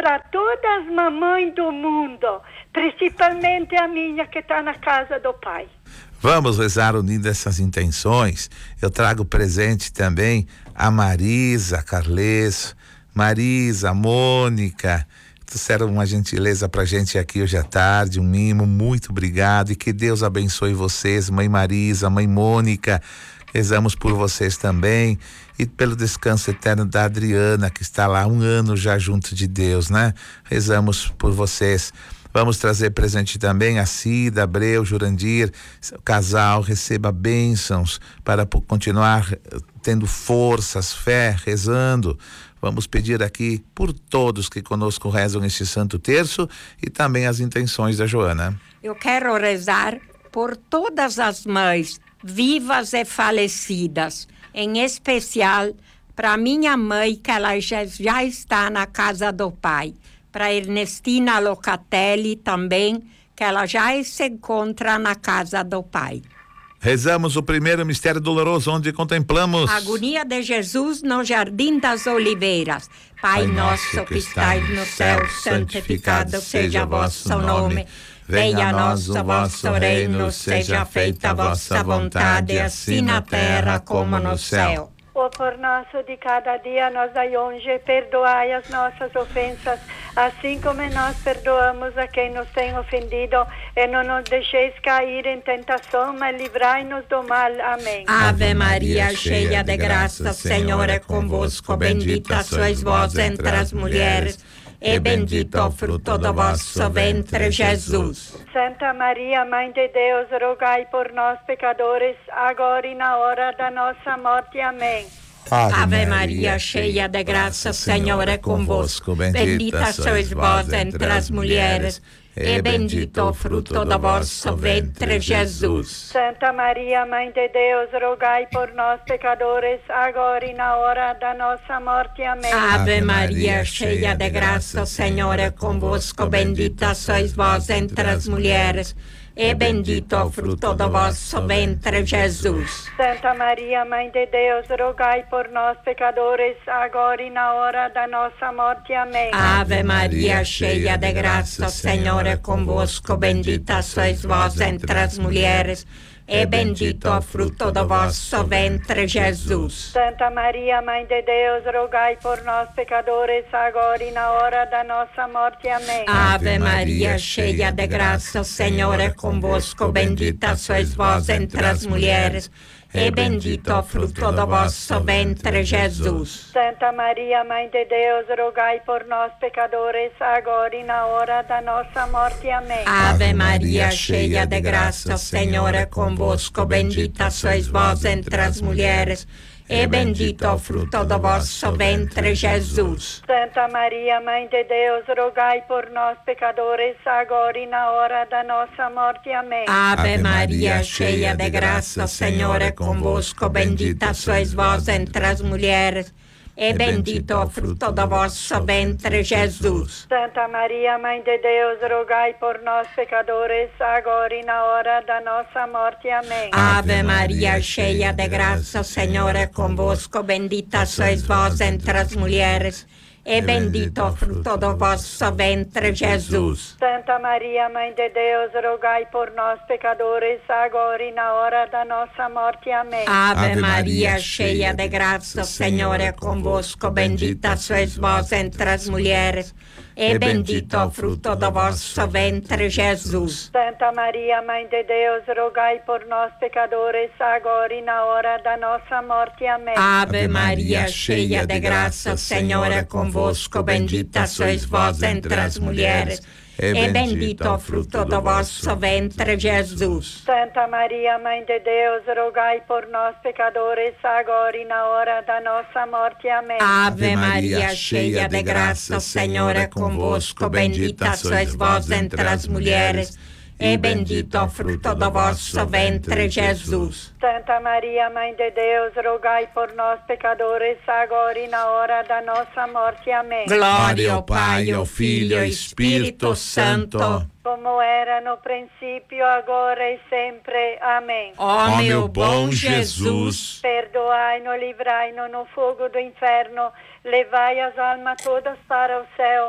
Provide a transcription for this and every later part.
abençoar todas as mamães do mundo, principalmente a minha que está na casa do Pai. Vamos rezar unindo essas intenções. Eu trago presente também a Marisa Carles, Marisa, Mônica, trouxeram uma gentileza pra gente aqui hoje à tarde, um mimo, muito obrigado e que Deus abençoe vocês, mãe Marisa, mãe Mônica, rezamos por vocês também e pelo descanso eterno da Adriana, que está lá 1 ano já junto de Deus, né? Rezamos por vocês. Vamos trazer presente também a Cida, Abreu, Jurandir, o casal receba bênçãos para continuar tendo forças, fé, rezando. Vamos pedir aqui por todos que conosco rezam este Santo Terço e também as intenções da Joana. Eu quero rezar por todas as mães vivas e falecidas, em especial para minha mãe, que ela já está na casa do Pai, para Ernestina Locatelli também, que ela já se encontra na casa do Pai. Rezamos o primeiro mistério doloroso, onde contemplamos a agonia de Jesus no Jardim das Oliveiras. Pai nosso que estais no céu, santificado seja vosso nome. Venha a nós o vosso reino, seja feita a vossa vontade, assim na terra como no céu. O pão nosso de cada dia nos dai hoje, perdoai as nossas ofensas, assim como nós perdoamos a quem nos tem ofendido, e não nos deixeis cair em tentação, mas livrai-nos do mal. Amém. Ave Maria, cheia de graça, Senhor é convosco, bendita sois vós entre as mulheres, e bendito o fruto do vosso ventre, Jesus. Santa Maria, Mãe de Deus, rogai por nós, pecadores, agora e na hora da nossa morte. Amém. Ave Maria, cheia de graça, Senhor é convosco, bendita sois vós entre as mulheres, e bendito o fruto do vosso ventre, Jesus. Santa Maria, Mãe de Deus, rogai por nós, pecadores, agora e na hora da nossa morte. Amém. Ave Maria, cheia de graça, Senhor é convosco, bendita sois vós entre as mulheres, e bendito o fruto do vosso ventre, Jesus. Santa Maria, Mãe de Deus, rogai por nós, pecadores, agora e na hora da nossa morte. Amém. Ave Maria, cheia de graça, Senhor é convosco, bendita sois vós entre as mulheres, e bendito o fruto do vosso ventre, Jesus. Santa Maria, Mãe de Deus, rogai por nós, pecadores, agora e na hora da nossa morte. Amém. Ave Maria, cheia de graça, Senhor é convosco, bendita sois vós entre as mulheres, e bendito o fruto do vosso ventre, Jesus. Santa Maria, Mãe de Deus, rogai por nós, pecadores, agora e na hora da nossa morte. Amém. Ave Maria, cheia de graça, Senhor é convosco, bendita sois vós entre as mulheres, e bendito o fruto do vosso ventre, Jesus. Santa Maria, Mãe de Deus, rogai por nós, pecadores, agora e na hora da nossa morte. Amém. Ave Maria, cheia de graça, Senhor é convosco, bendita sois vós entre as mulheres, e bendito o fruto do vosso ventre, Jesus. Santa Maria, Mãe de Deus, rogai por nós, pecadores, agora e na hora da nossa morte. Amém. Ave Maria, cheia de graça, Senhor é convosco, bendita sois vós entre as mulheres, e bendito o fruto do vosso ventre, Jesus. Santa Maria, Mãe de Deus, rogai por nós, pecadores, agora e na hora da nossa morte. Amém. Ave Maria, cheia de graça, Senhor é convosco, bendita sois vós entre as mulheres, e bendito o fruto do vosso ventre, Jesus. Santa Maria, Mãe de Deus, rogai por nós, pecadores, agora e na hora da nossa morte. Amém. Ave Maria, cheia de graça, Senhor é convosco, bendita sois vós entre as mulheres, e bendito o fruto do vosso ventre, Jesus. Santa Maria, Mãe de Deus, rogai por nós, pecadores, agora e na hora da nossa morte. Amém. Ave Maria, cheia de graça, Senhor é convosco, bendita sois vós entre as mulheres, e bendito o fruto do vosso ventre, Jesus. Santa Maria, Mãe de Deus, rogai por nós, pecadores, agora e na hora da nossa morte. Amém. Glória ao Pai, ao Filho e ao Espírito Santo, como era no princípio, agora e sempre. Amém. Ó meu bom Jesus, perdoai-nos, livrai-nos no fogo do inferno, levai as almas todas para o céu, e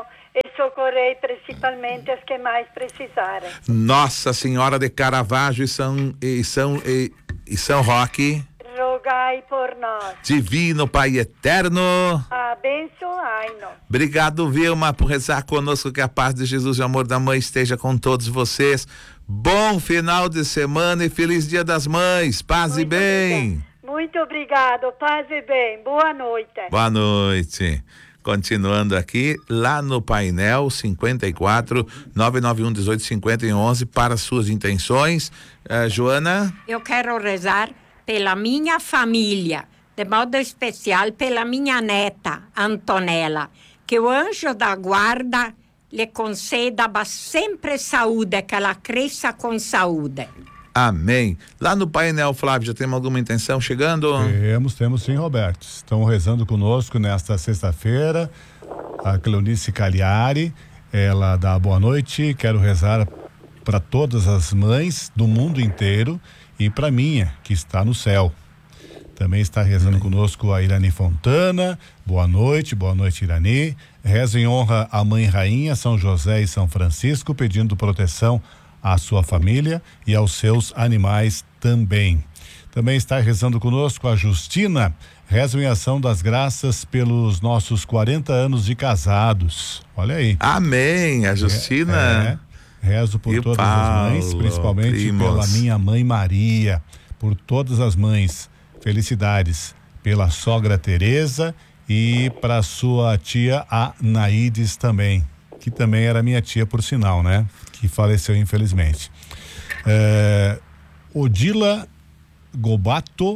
socorrei principalmente as que mais precisarem. Nossa Senhora de Caravaggio e São Roque, Rogai por nós. Divino Pai Eterno, Abençoai-nos. obrigado, Vilma, por rezar conosco. Que a paz de Jesus e o amor da Mãe esteja com todos vocês. Bom final de semana e feliz Dia das Mães. Paz e bem. Muito obrigado. Paz e bem. Boa noite. Boa noite. Continuando aqui, lá no painel 54 991 18 50 11 para suas intenções. Joana? Eu quero rezar pela minha família, de modo especial pela minha neta, Antonella, que o anjo da guarda lhe conceda sempre saúde, que ela cresça com saúde. Amém. Lá no painel, Flávio, já temos alguma intenção chegando? Temos sim, Roberto. Estão rezando conosco nesta sexta-feira a Cleonice Cagliari, ela dá boa noite. Quero rezar para todas as mães do mundo inteiro e para minha, que está no céu. Também está rezando conosco a Irani Fontana. Boa noite, Irani. Reza em honra à Mãe Rainha, São José e São Francisco, pedindo proteção à sua família e aos seus animais também. Também está rezando conosco a Justina. Reza em ação das graças pelos nossos 40 anos de casados. Olha aí. Amém, a Justina. Rezo por todas as mães, principalmente pela minha mãe Maria, por todas as mães. Felicidades pela sogra Tereza e para sua tia a Naides também, que também era minha tia, por sinal, né? Que faleceu infelizmente. Odila Gobato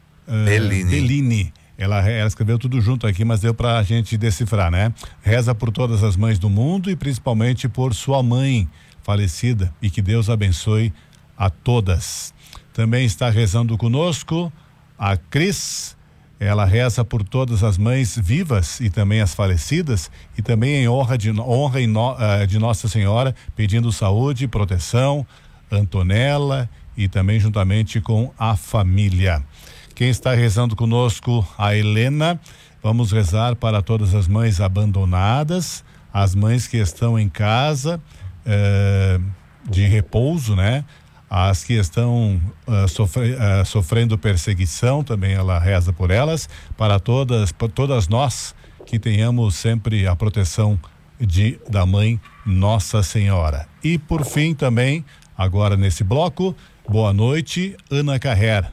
Bellini. Ela escreveu tudo junto aqui, mas deu pra gente decifrar, né? Reza por todas as mães do mundo e principalmente por sua mãe falecida, e que Deus abençoe a todas. Também está rezando conosco a Cris. Ela reza por todas as mães vivas e também as falecidas, e também em honra de Nossa Senhora, pedindo saúde e proteção, Antonella, e também juntamente com a família. Quem está rezando conosco, a Helena. Vamos rezar para todas as mães abandonadas, as mães que estão em casa de repouso, né? As que estão sofrendo perseguição, também ela reza por elas, para todas nós que tenhamos sempre a proteção da Mãe Nossa Senhora. E por fim também, agora nesse bloco, boa noite, Ana Carrer.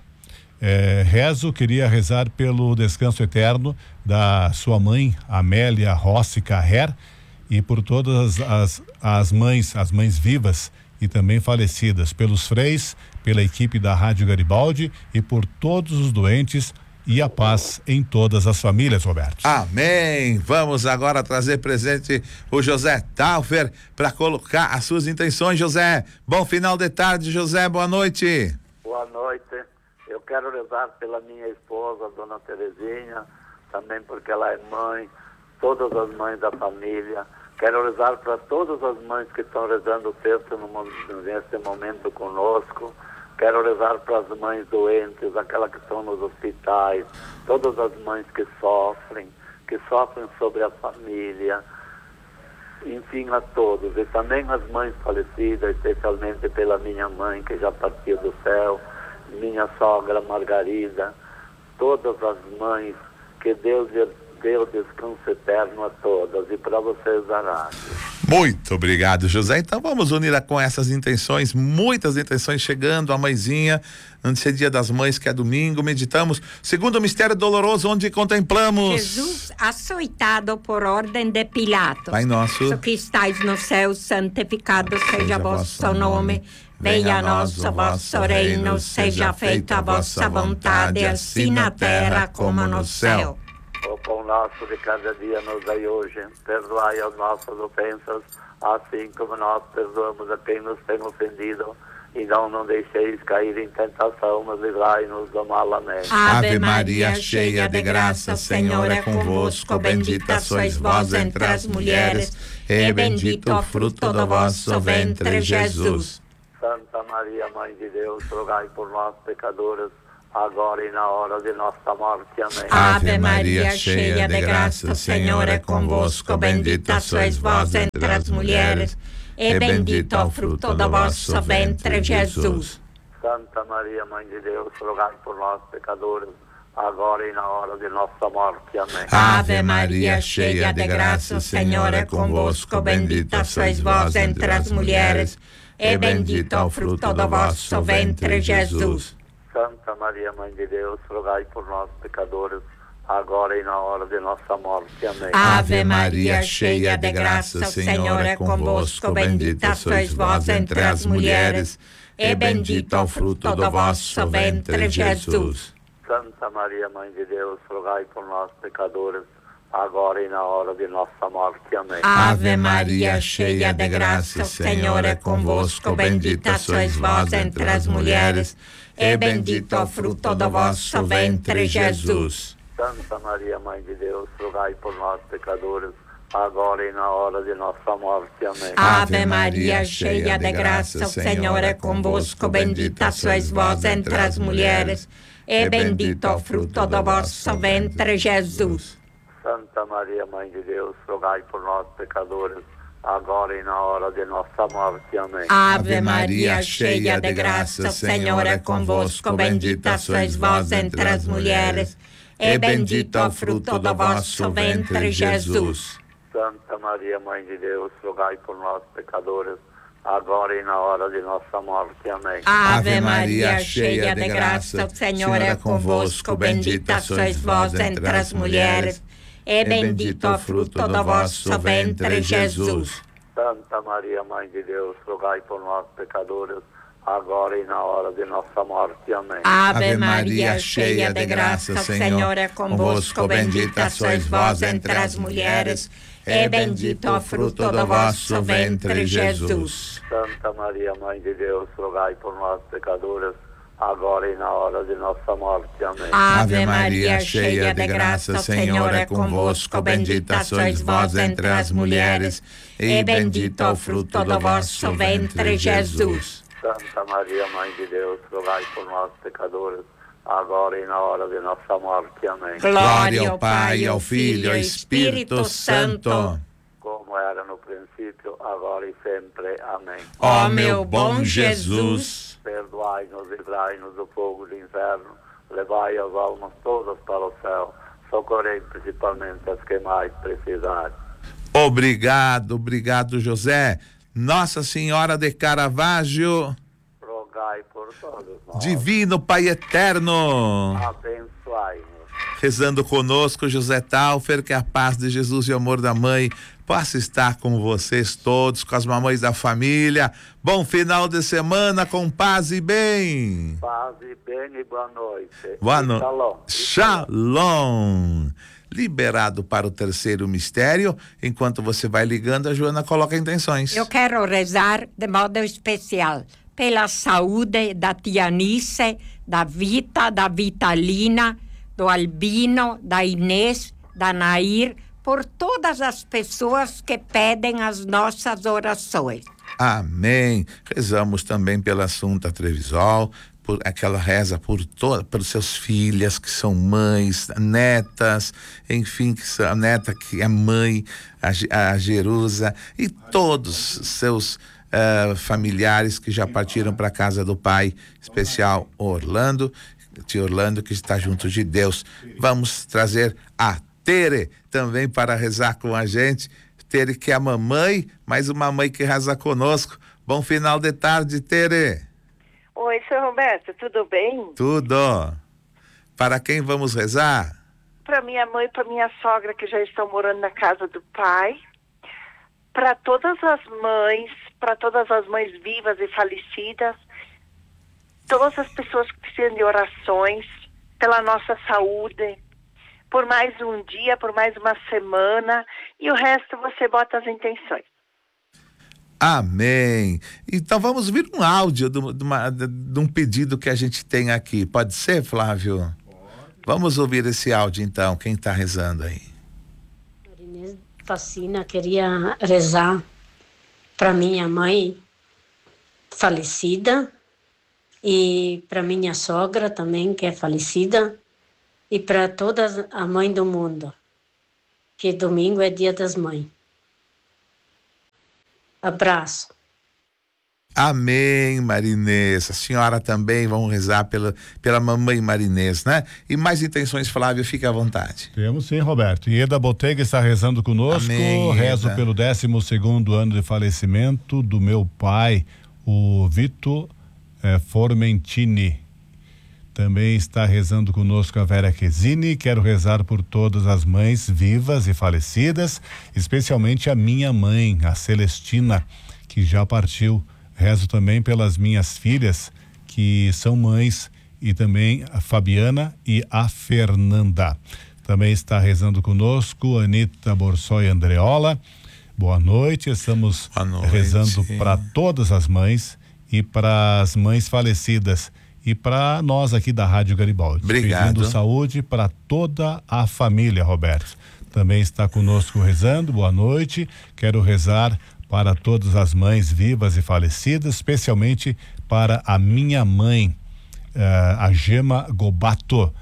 Queria rezar pelo descanso eterno da sua mãe, Amélia Rossi Carrer, e por todas as mães vivas e também falecidas, pelos freis, pela equipe da Rádio Garibaldi e por todos os doentes, e a paz em todas as famílias, Roberto. Amém. Vamos agora trazer presente o José Taufer para colocar as suas intenções. José, bom final de tarde. José, boa noite. Boa noite. Eu quero rezar pela minha esposa, Dona Terezinha, também porque ela é mãe, todas as mães da família. Quero rezar para todas as mães que estão rezando o texto nesse momento conosco. Quero rezar para as mães doentes, aquelas que estão nos hospitais, todas as mães que sofrem sobre a família, enfim, a todos. E também as mães falecidas, especialmente pela minha mãe, que já partiu do céu, minha sogra Margarida, todas as mães, que Deus deu descanso eterno a todas, e para vocês da rádio. Muito obrigado, José. Então vamos unir com essas intenções, muitas intenções chegando, a mãezinha, antes do Dia das Mães, que é domingo, meditamos, segundo o mistério doloroso, onde contemplamos Jesus açoitado por ordem de Pilatos. Pai nosso, que estais no céu, santificado seja vosso nome. Venha a nós o vosso reino, seja feita a vossa vontade, assim na terra como no céu. O pão nosso de cada dia nos dai hoje, perdoai as nossas ofensas, assim como nós perdoamos a quem nos tem ofendido, e não deixeis cair em tentação, mas livrai-nos do mal. Amém. Ave Maria, cheia de graça, Senhor é convosco, bendita sois vós entre as mulheres, e bendito o fruto do vosso ventre, Jesus. Santa Maria, Mãe de Deus, rogai por nós, pecadores, agora e na hora de nossa morte. Amém. Ave Maria, cheia de graça, o Senhor é convosco. Bendita sois vós entre as mulheres, e bendito é o fruto do vosso ventre, Jesus. Santa Maria, Mãe de Deus, rogai por nós, pecadores, agora e na hora de nossa morte. Amém. Ave Maria, cheia de graça, o Senhor é convosco. Bendita sois vós entre as mulheres, e bendito é o fruto do vosso ventre, Jesus. Santa Maria, Mãe de Deus, rogai por nós, pecadores, agora e na hora de nossa morte. Amém. Ave Maria, cheia de graça, o Senhor é convosco. Bendita sois vós entre as mulheres, e bendito é o fruto do vosso ventre, Jesus. Santa Maria, Mãe de Deus, rogai por nós, pecadores, agora e na hora de nossa morte. Amém. Ave Maria, cheia de graça, o Senhor é convosco. Bendita sois vós entre as mulheres, e bendito é o fruto do vosso ventre, Jesus. Santa Maria, Mãe de Deus, rogai por nós, pecadores, agora e na hora de nossa morte. Amém. Ave Maria, cheia de graça, o Senhor é convosco. Bendita sois vós entre as mulheres, e bendito é o fruto do vosso ventre, Jesus. Santa Maria, Mãe de Deus, rogai por nós, pecadores, agora e na hora de nossa morte. Amém. Ave Maria, cheia de graça, o Senhor é convosco. Bendita sois vós entre as mulheres, e bendito é o fruto do vosso ventre, Jesus. Santa Maria, Mãe de Deus, rogai por nós, pecadores, agora e na hora de nossa morte. Amém. Ave Maria, cheia de graça, o Senhor é convosco. Bendita sois vós entre as mulheres, e bendito é o fruto do vosso ventre, Jesus. Santa Maria, Mãe de Deus, rogai por nós, pecadores, agora e na hora de nossa morte. Amém. Ave Maria, cheia de graça, o Senhor é convosco. Bendita sois vós entre as mulheres, e bendito é o fruto do vosso ventre, Jesus. Santa Maria, Mãe de Deus, rogai por nós, pecadores, agora e na hora de nossa morte. Amém. Ave Maria, cheia de graça, o Senhor é convosco. Bendita sois vós entre as mulheres, e bendito é o fruto do vosso ventre, Jesus. Santa Maria, Mãe de Deus, rogai por nós, pecadores, agora e na hora de nossa morte. Amém. Glória ao Pai, ao Filho e ao Espírito Santo, como era no princípio, agora e sempre. Amém. Ó meu bom Jesus, perdoai-nos e livrai-nos do fogo do inferno, levai as almas todas para o céu, socorrei principalmente as que mais precisarem. Obrigado, José. Nossa Senhora de Caravaggio, rogai por todos nós. Divino Pai Eterno, abençoai-nos. Rezando conosco, José Taufer, que a paz de Jesus e o amor da Mãe possa estar com vocês todos, com as mamães da família. Bom final de semana com paz e bem. Paz e bem e boa noite. Boa noite. Shalom. Liberado para o terceiro mistério. Enquanto você vai ligando, a Joana coloca intenções. Eu quero rezar de modo especial pela saúde da tia Anice, da Vita, da Vitalina, do Albino, da Inês, da Nair, por todas as pessoas que pedem as nossas orações. Amém. Rezamos também pela Assunta Trevisol, por aquela reza pelos seus filhas que são mães, netas, enfim, a neta que é mãe, a Jerusa, e todos os seus familiares que já partiram para a casa do Pai, especial Orlando, tio Orlando, que está junto de Deus. Vamos trazer a Tere também para rezar com a gente. Tere, que é a mamãe, mais uma mãe que reza conosco. Bom final de tarde, Tere. Oi, seu Roberto, tudo bem? Tudo. Para quem vamos rezar? Para minha mãe e para minha sogra, que já estão morando na casa do Pai. Para todas as mães vivas e falecidas. Todas as pessoas que precisam de orações, pela nossa saúde, por mais um dia, por mais uma semana, e o resto você bota as intenções. Amém. Então vamos ouvir um áudio de um pedido que a gente tem aqui. Pode ser, Flávio? Pode. Vamos ouvir esse áudio então. Quem está rezando aí? Inês Facina, queria rezar para minha mãe falecida, E para minha sogra também, que é falecida. E para toda a mãe do mundo, que domingo é dia das mães. Abraço. Amém, Marinês. A senhora também, vamos rezar pela mamãe Marinês, né? E mais intenções, Flávio, fique à vontade. Temos sim, Roberto. Ieda Botega está rezando conosco. Amém, rezo Ieda. pelo 12º ano de falecimento do meu pai, o Vitor Formentini. Também está rezando conosco a Vera Quesini. Quero rezar por todas as mães vivas e falecidas, especialmente a minha mãe, a Celestina, que já partiu. Rezo também pelas minhas filhas, que são mães, e também a Fabiana e a Fernanda. Também está rezando conosco Anita Borsoi Andreola. Boa noite. Estamos rezando para todas as mães e para as mães falecidas. E para nós aqui da Rádio Garibaldi. Obrigado. Pedindo saúde para toda a família, Roberto. Também está conosco rezando, boa noite. Quero rezar para todas as mães vivas e falecidas, especialmente para a minha mãe, a Gema Gobato,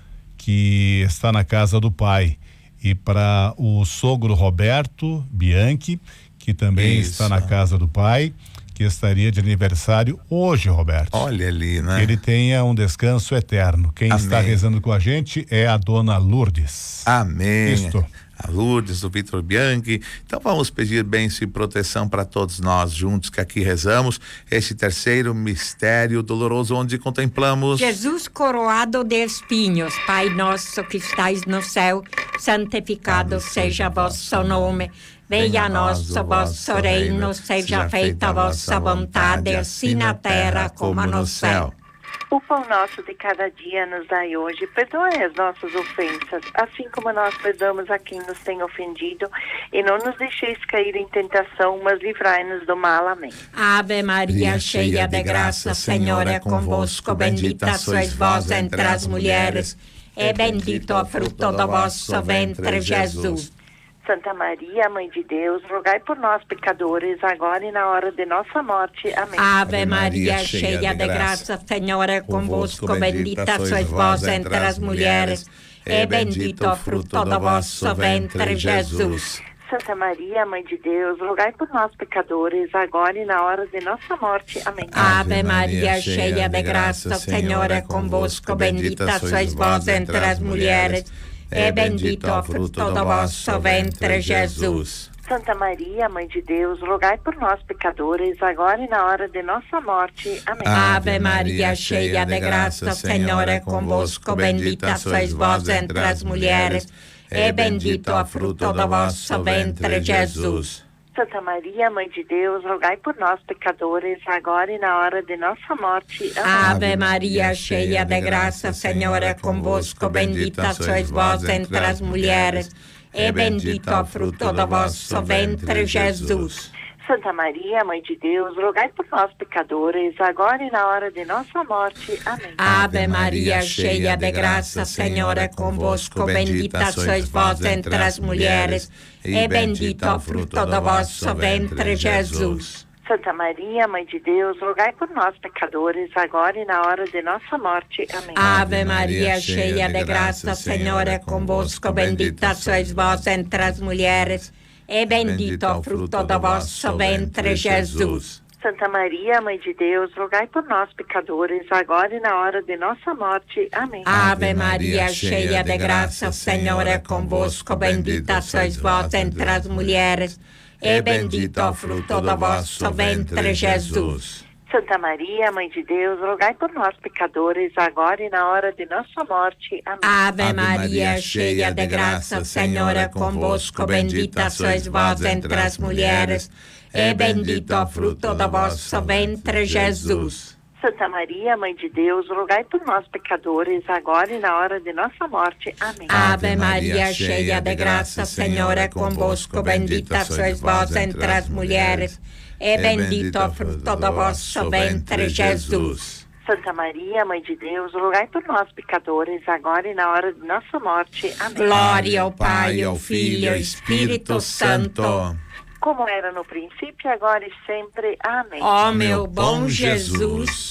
que está na casa do pai. E para o sogro Roberto Bianchi, que também está na casa do pai, que estaria de aniversário hoje, Roberto. Olha ali, né? Que ele tenha um descanso eterno. Quem está rezando com a gente é a dona Lourdes. Amém. Isto. A Lourdes, do Vitor Bianchi. Então vamos pedir bênção e proteção para todos nós juntos que aqui rezamos este terceiro mistério doloroso, onde contemplamos Jesus coroado de espinhos. Pai nosso que estais no céu, santificado seja vosso nome. Venha a nós o vosso reino, seja feita a vossa vontade, assim na terra como no céu. O pão nosso de cada dia nos dai hoje. Perdoai as nossas ofensas, assim como nós perdoamos a quem nos tem ofendido. E não nos deixeis cair em tentação, mas livrai-nos do mal. Amém. Ave Maria, cheia de graça, Senhor é convosco. Bendita sois vós entre as mulheres, e bendito o fruto do vosso ventre, Jesus. Santa Maria, Mãe de Deus, rogai por nós, pecadores, agora e na hora de nossa morte. Amém. Ave Maria, cheia de graça, Senhor é convosco. Bendita sois vós entre as mulheres, e bendito o fruto do vosso ventre, Jesus. Santa Maria, Mãe de Deus, rogai por nós, pecadores, agora e na hora de nossa morte. Amém. Ave Maria, cheia de graça, Senhor é convosco. Bendita sois vós entre as mulheres, e bendito o fruto do vosso ventre, Jesus. Santa Maria, Mãe de Deus, rogai por nós, pecadores, agora e na hora de nossa morte. Amém. Ave Maria, cheia de graça, Senhor é convosco. Bendita sois vós entre as mulheres, e bendito o fruto do vosso ventre, Jesus. Santa Maria, Mãe de Deus, rogai por nós, pecadores, agora e na hora de nossa morte. Amém. Ave Maria, cheia de graça, Senhor é convosco. Bendita sois vós entre as mulheres, e bendito o fruto do vosso ventre, Jesus. Santa Maria, Mãe de Deus, rogai por nós, pecadores, agora e na hora de nossa morte. Amém. Ave Maria, cheia de graça, Senhor é convosco. Bendita sois vós entre as mulheres, e bendito o fruto do vosso ventre, Jesus. Santa Maria, Mãe de Deus, rogai por nós, pecadores, agora e na hora de nossa morte. Amém. Ave Maria, cheia de graça, Senhor é convosco. Bendita sois vós entre as mulheres, e bendito o fruto do vosso ventre, Jesus. Santa Maria, Mãe de Deus, rogai por nós, pecadores, agora e na hora de nossa morte. Amém. Ave Maria, cheia de graça, Senhor é convosco. Bendita sois vós entre as mulheres, e bendito o fruto do vosso ventre, Jesus. Santa Maria, Mãe de Deus, rogai por nós, pecadores, agora e na hora de nossa morte. Amém. Ave Maria, cheia de graça, Senhor é convosco. Bendita sois vós entre as mulheres, e bendito o fruto do vosso ventre, Jesus. Santa Maria, Mãe de Deus, rogai por nós, pecadores, agora e na hora de nossa morte. Amém. Ave Maria, cheia de graça, Senhor é convosco. Bendita sois vós entre as mulheres, e bendito o fruto do vosso ventre, Jesus. Santa Maria, Mãe de Deus, rogai por nós, pecadores, agora e na hora de nossa morte. Amém. Glória ao Pai, ao Filho e ao Espírito Santo, como era no princípio, agora e sempre. Amém. Ó meu bom Jesus,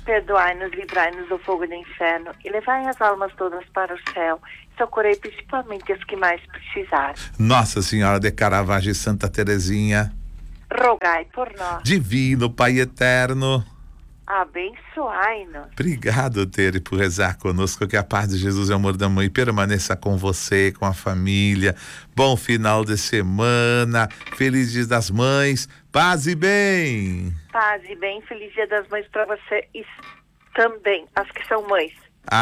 perdoai-nos, livrai-nos do fogo do inferno e levai as almas todas para o céu. Socorrei principalmente as que mais precisarem. Nossa Senhora de Caravaggio e Santa Teresinha, rogai por nós. Divino Pai Eterno, abençoai-nos. Obrigado, Tere, por rezar conosco. Que a paz de Jesus e o amor da mãe permaneça com você, com a família. Bom final de semana, feliz Dia das Mães, paz e bem. Paz e bem, feliz Dia das Mães para você e também as que são mães.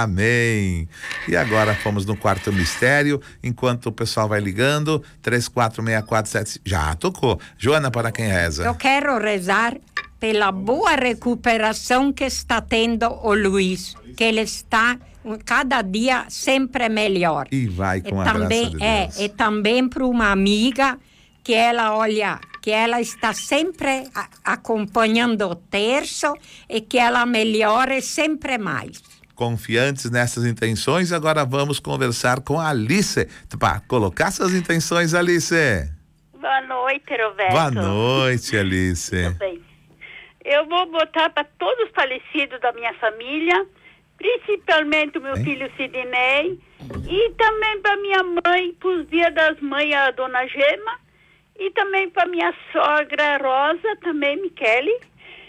Amém. E agora fomos no quarto mistério, enquanto o pessoal vai ligando, 346477, já tocou. Joana, para quem reza? Eu quero rezar pela boa recuperação que está tendo o Luiz, que ele está cada dia sempre melhor. E vai com a também, graça de Deus. E também para uma amiga que ela está sempre acompanhando o terço e que ela melhore sempre mais. Confiantes nessas intenções, agora vamos conversar com a Alice, para colocar suas intenções, Alice. Boa noite, Roberto. Boa noite, Alice. Tudo bem. Eu vou botar para todos os falecidos da minha família, principalmente o meu filho Sidney, e também para minha mãe, para os dias das mães, a dona Gema, e também para minha sogra Rosa, também, Michele,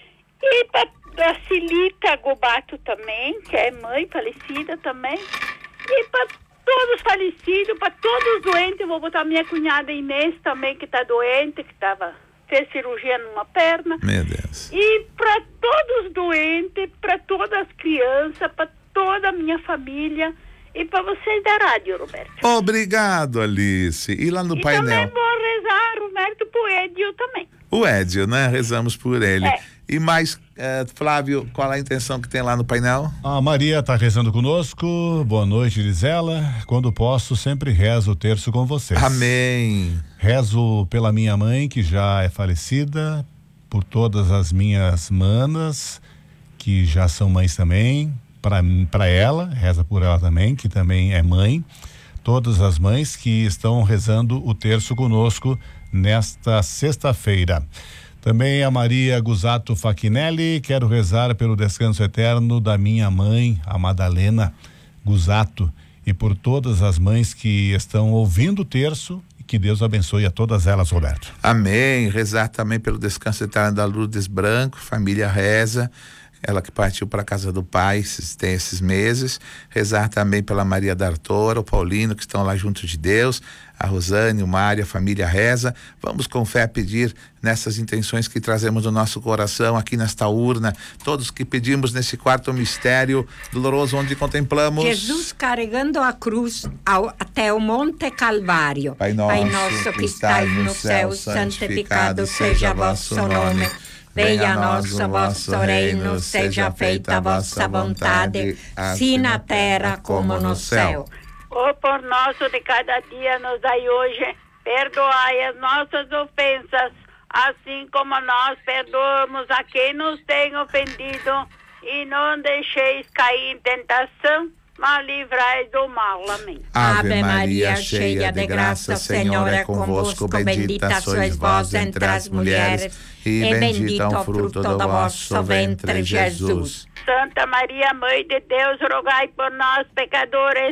e para a Cilita Gobato também, que é mãe falecida também, e para todos os falecidos, para todos os doentes. Eu vou botar minha cunhada Inês também, que está doente, que fez cirurgia numa perna. Meu Deus. E para todos os doentes, para todas as crianças, para toda a minha família e para vocês da rádio, Roberto. Obrigado, Alice. E lá no painel? Também vou rezar, Roberto, pro Edio também. O Edio, né? Rezamos por ele. E mais, Flávio, qual a intenção que tem lá no painel? A Maria está rezando conosco. Boa noite, Gisela. Quando posso, sempre rezo o terço com vocês. Amém. Rezo pela minha mãe, que já é falecida, por todas as minhas manas, que já são mães também, para ela, reza por ela também, que também é mãe. Todas as mães que estão rezando o terço conosco nesta sexta-feira. Também a Maria Gusato Fachinelli, quero rezar pelo descanso eterno da minha mãe, a Madalena Gusato, e por todas as mães que estão ouvindo o terço, e que Deus abençoe a todas elas, Roberto. Amém. Rezar também pelo descanso eterno da Lourdes Branco, família reza, ela que partiu para a casa do pai tem esses meses. Rezar também pela Maria D'Artora, o Paulino, que estão lá junto de Deus, a Rosane, o Mário, a família reza. Vamos com fé pedir nessas intenções que trazemos no nosso coração aqui nesta urna, todos que pedimos nesse quarto mistério doloroso onde contemplamos Jesus carregando a cruz até o Monte Calvário. Pai nosso que estais no céu, santificado seja vosso nome. Venha a nós o vosso reino, seja feita a vossa vontade, assim na terra como no céu. O pão nosso de cada dia nos dai hoje, perdoai as nossas ofensas, assim como nós perdoamos a quem nos tem ofendido, e não deixeis cair em tentação, mas livrai do mal. Amém. Ave Maria, cheia de graça, o Senhor é convosco, bendita sois vós entre as mulheres, e bendito o fruto do vosso ventre, Jesus. Santa Maria, Mãe de Deus, rogai por nós, pecadores,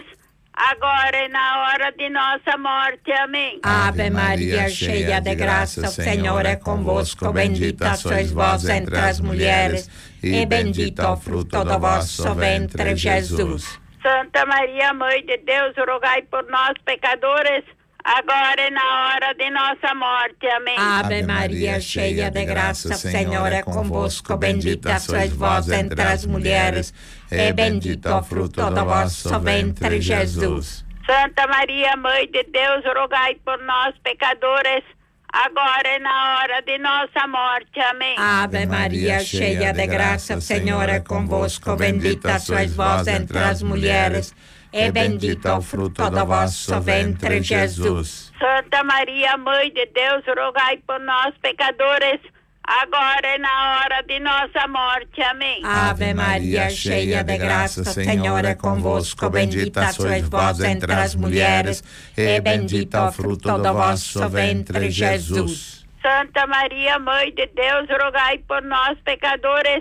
agora e na hora de nossa morte. Amém. Ave Maria, cheia de graça, o Senhor é convosco, bendita sois vós entre as mulheres, e bendito o fruto do vosso ventre, Jesus. Santa Maria, Mãe de Deus, rogai por nós, pecadores, agora e na hora de nossa morte. Amém. Ave Maria, cheia de graça, o Senhor é convosco, bendita sois vós entre as mulheres, e bendito o fruto do vosso ventre, Jesus. Santa Maria, Mãe de Deus, rogai por nós, pecadores, agora e na hora de nossa morte. Amém. Ave Maria, cheia de graça, o Senhor é convosco, bendita sois vós entre as mulheres, e bendito o fruto do vosso ventre, Jesus. Santa Maria, Mãe de Deus, rogai por nós, pecadores, agora e na hora de nossa morte. Amém. Ave Maria, cheia de graça, o Senhor é convosco, bendita sois vós entre as mulheres, e bendito o fruto do vosso ventre, Jesus. Santa Maria, Mãe de Deus, rogai por nós, pecadores,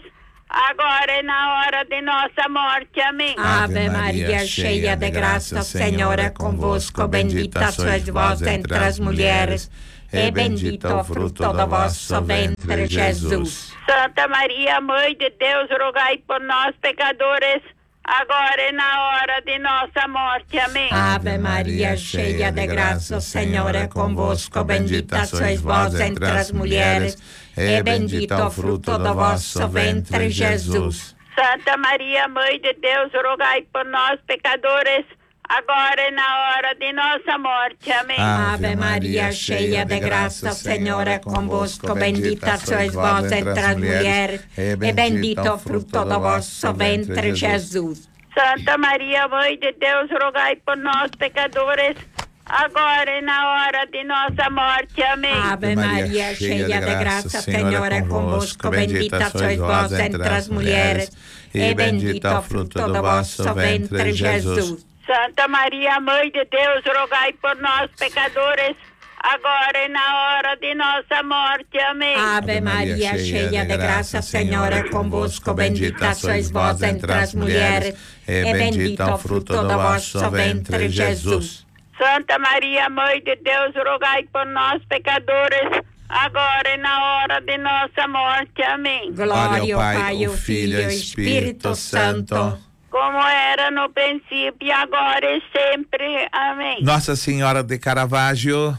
agora e na hora de nossa morte. Amém. Ave Maria, cheia de graça, o Senhor é convosco. Bendita sois vós entre as mulheres, e bendito o fruto do vosso ventre, Jesus. Santa Maria, Mãe de Deus, rogai por nós, pecadores, agora e na hora de nossa morte. Amém. Ave Maria, cheia de graça, o Senhor é convosco. Bendita sois vós entre as mulheres, e bendito o fruto do vosso ventre, Jesus. Santa Maria, Mãe de Deus, rogai por nós, pecadores, agora e na hora de nossa morte. Amém. Ave Maria, cheia de graça, o Senhor é convosco. Bendita sois vós entre as mulheres, e bendito o fruto do vosso ventre, Jesus. Santa Maria, Mãe de Deus, rogai por nós, pecadores, agora e na hora de nossa morte. Amém. Ave Maria, cheia de graça, o Senhor é convosco. Bendita sois vós entre as mulheres, e bendito o fruto do vosso ventre, Jesus. Santa Maria, Mãe de Deus, rogai por nós, pecadores, agora e na hora de nossa morte. Amém. Ave Maria, cheia de graça, o Senhor é convosco. Bendita sois vós entre as mulheres, e bendito o fruto do vosso ventre, Jesus. Santa Maria, Mãe de Deus, rogai por nós, pecadores, agora e na hora de nossa morte. Amém. Glória ao Pai, ao Filho e ao Espírito Santo, como era no princípio, agora e sempre. Amém. Nossa Senhora de Caravaggio,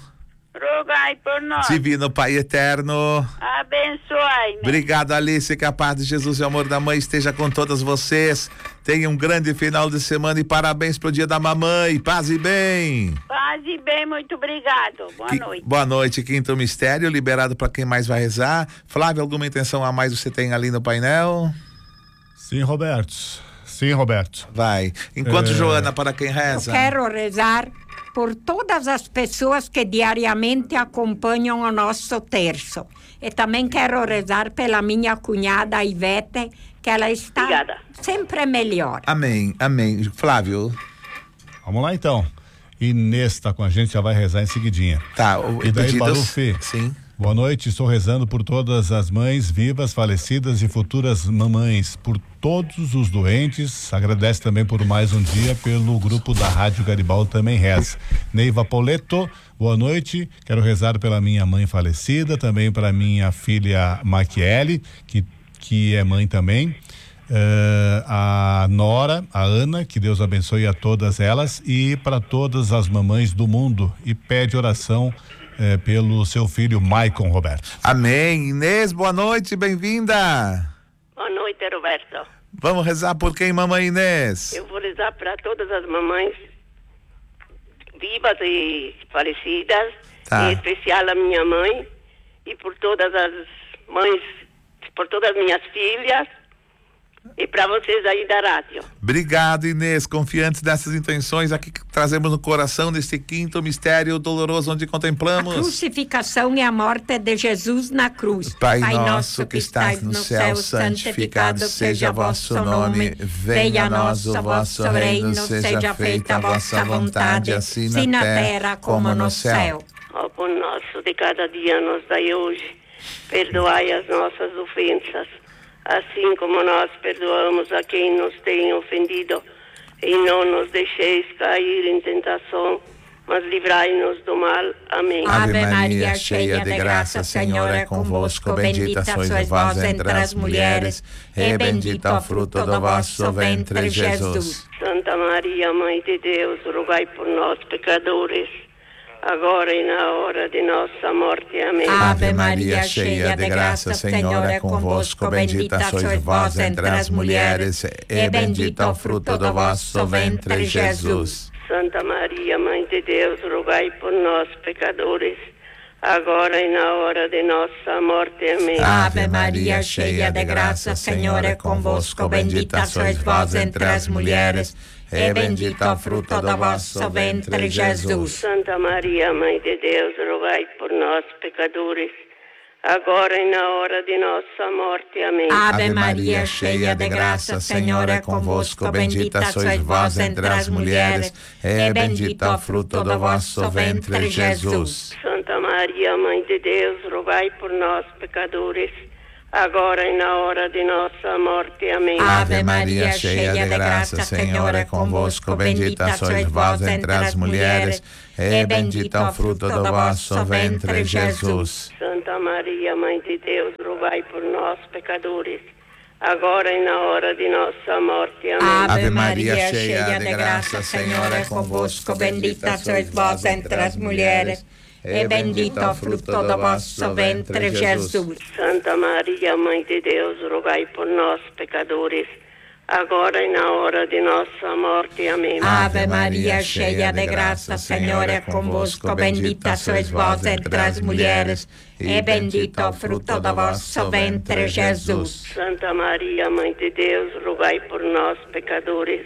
rogai por nós. Divino Pai Eterno, abençoai-me. Obrigado, Alice, que a paz de Jesus e o amor da Mãe esteja com todas vocês. Tenha um grande final de semana e parabéns pro Dia da Mamãe. Paz e bem. Paz e bem, muito obrigado. Boa noite. Boa noite. Quinto mistério, liberado para quem mais vai rezar. Flávio, alguma intenção a mais você tem ali no painel? Sim, Roberto. Vai. Enquanto Joana, para quem reza? Eu quero rezar por todas as pessoas que diariamente acompanham o nosso terço. E também quero rezar pela minha cunhada Ivete, que ela está sempre melhor. Amém, amém. Flávio. Vamos lá então. Inês está com a gente, já vai rezar em seguidinha. Tá, e daí, Barufi? Sim. Boa noite, estou rezando por todas as mães vivas, falecidas e futuras mamães, por todos os doentes. Agradece também por mais um dia pelo grupo da Rádio Garibaldi, também reza. Neiva Poleto, boa noite, quero rezar pela minha mãe falecida, também para minha filha Maquiele, que é mãe também. A Nora, a Ana, que Deus abençoe a todas elas e para todas as mamães do mundo, e pede oração pelo seu filho Maicon, Roberto. Amém. Inês, boa noite, bem-vinda. Boa noite, Roberto. Vamos rezar por quem, mamãe Inês? Eu vou rezar para todas as mamães vivas e falecidas, em especial a minha mãe, e por todas as mães, por todas as minhas filhas, e para vocês aí da rádio. Obrigado, Inês. Confiantes dessas intenções aqui que trazemos no coração neste quinto mistério doloroso onde contemplamos a crucificação e a morte de Jesus na cruz. Pai nosso que estás no céu, santificado seja vosso nome. Venha a nós o vosso reino, seja feita a vossa vontade, assim na terra como no céu. O pão nosso de cada dia nos dai hoje. Perdoai as nossas ofensas, assim como nós perdoamos a quem nos tem ofendido, e não nos deixeis cair em tentação, mas livrai-nos do mal. Amém. Ave Maria, cheia de graça, o Senhor é convosco. Bendita sois vós entre as mulheres, e bendito o fruto do vosso ventre, Jesus. Santa Maria, Mãe de Deus, rogai por nós, pecadores, agora e na hora de nossa morte. Amém. Ave Maria, cheia de graça, o Senhor é convosco. Bendita sois vós entre as mulheres, e bendito o fruto do vosso ventre, Jesus. Santa Maria, Mãe de Deus, rogai por nós, pecadores, agora e na hora de nossa morte. Amém. Ave Maria, cheia de graça, o Senhor é convosco. Bendita sois vós entre as mulheres, e bendito o fruto do vosso ventre, Jesus. Santa Maria, Mãe de Deus, rogai por nós, pecadores, agora e na hora de nossa morte. Amém. Ave Maria, cheia de graça, o Senhor é convosco. Bendita sois vós entre as mulheres, e bendito o fruto do vosso ventre, Jesus. Santa Maria, Mãe de Deus, rogai por nós, pecadores, agora e na hora de nossa morte. Amém. Ave Maria, cheia de graça, Senhor é convosco, bendita sois vós entre as mulheres, e bendito o fruto do vosso ventre, Jesus. Santa Maria, Mãe de Deus, rogai por nós, pecadores, agora e na hora de nossa morte. Amém. Ave Maria, cheia de graça, Senhor é convosco, bendita sois vós entre as mulheres, e bendito o fruto do vosso ventre, Jesus. Santa Maria, Mãe de Deus, rogai por nós, pecadores, agora e na hora de nossa morte. Amém. Ave Maria, cheia de graça, Senhor é convosco, bendita sois vós entre as mulheres, e bendito o fruto do vosso ventre, Jesus. Santa Maria, Mãe de Deus, rogai por nós, pecadores,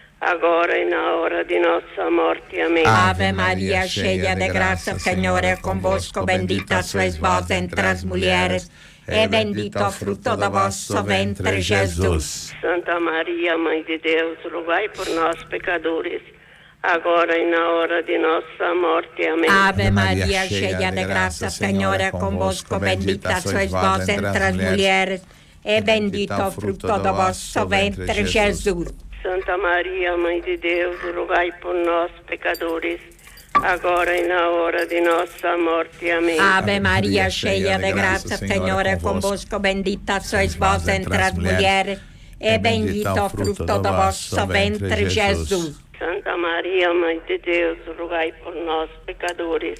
agora e na hora de nossa morte. Amém. Ave Maria, cheia de graça, Senhor é convosco, bendita sois vós entre as mulheres, e bendito o fruto do vosso ventre, Jesus. Santa Maria, Mãe de Deus, rogai por nós, pecadores, agora e na hora de nossa morte. Amém. Ave Maria, cheia de graça, Senhor é convosco, bendita sois vós entre as mulheres, e bendito o fruto do vosso ventre, Jesus. Santa Maria, Mãe de Deus, rogai por nós, pecadores, agora e na hora de nossa morte. Amém. Ave Maria, cheia de graça, Senhor é convosco, bendita sois vós entre as mulheres, e bendito o fruto do vosso ventre, Jesus. Santa Maria, Mãe de Deus, rogai por nós, pecadores,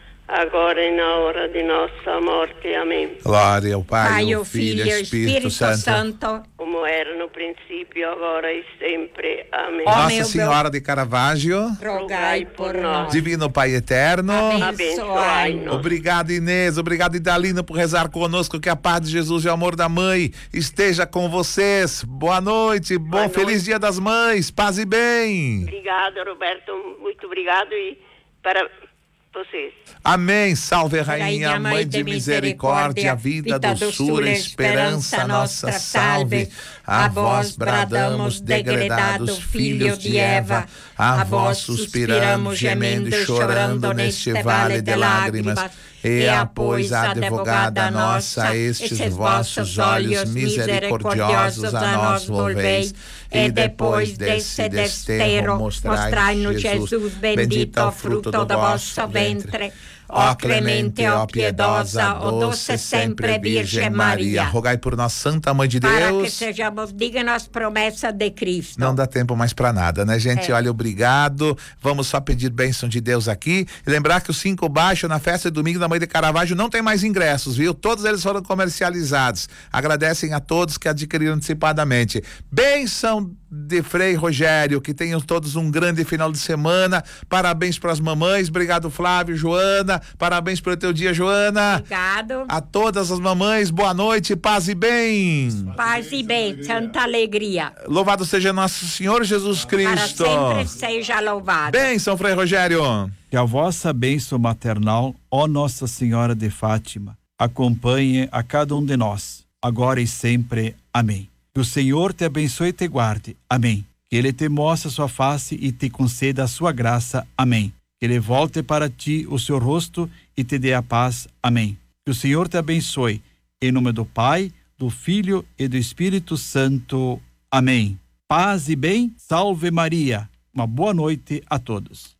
agora e na hora de nossa morte. Amém. Glória ao Pai, ao Filho e ao Espírito Santo, como era no princípio, agora e sempre. Amém. Nossa Senhora de Caravaggio, rogai por nós. Divino Pai Eterno, abençoai-nos. Obrigado, Inês, obrigado, Idalina, por rezar conosco. Que a paz de Jesus e o amor da Mãe esteja com vocês. Boa noite, feliz Dia das Mães, paz e bem. Obrigada, Roberto, muito obrigado e para vocês. Amém. Salve a Rainha, Mãe de misericórdia, vida, doçura, esperança, nossa salve. A vós bradamos, degredados filhos de Eva, a vós suspiramos, gemendo e chorando neste vale de lágrimas. E pois, advogada nossa, estes vossos olhos misericordiosos a nós volveis, e depois desse desterro mostrai-nos Jesus, bendito o fruto do vosso ventre. Ó clemente, ó piedosa, ó doce sempre Virgem Maria, rogai por nós, Santa Mãe de Deus, para que sejamos dignos às promessas de Cristo. Não dá tempo mais para nada, né, gente? Olha, obrigado. Vamos só pedir bênção de Deus aqui e lembrar que o 5 Baixo na festa de domingo da Mãe de Caravaggio não tem mais ingressos, viu? Todos eles foram comercializados. Agradecem a todos que adquiriram antecipadamente. Bênção de Frei Rogério, que tenham todos um grande final de semana. Parabéns para as mamães. Obrigado, Flávio, Joana. Parabéns pelo teu dia, Joana. Obrigado. A todas as mamães, boa noite, paz e bem. Paz e bem, santa alegria. Louvado seja nosso Senhor Jesus Cristo. Para sempre seja louvado. Bênção, Frei Rogério. Que a vossa bênção maternal, ó Nossa Senhora de Fátima, acompanhe a cada um de nós, agora e sempre. Amém. Que o Senhor te abençoe e te guarde. Amém. Que Ele te mostre a sua face e te conceda a sua graça. Amém. Que Ele volte para ti o seu rosto e te dê a paz. Amém. Que o Senhor te abençoe. Em nome do Pai, do Filho e do Espírito Santo. Amém. Paz e bem. Salve Maria. Uma boa noite a todos.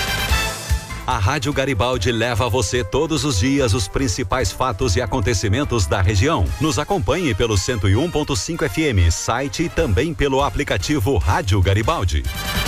A Rádio Garibaldi leva a você todos os dias os principais fatos e acontecimentos da região. Nos acompanhe pelo 101.5 FM, site e também pelo aplicativo Rádio Garibaldi.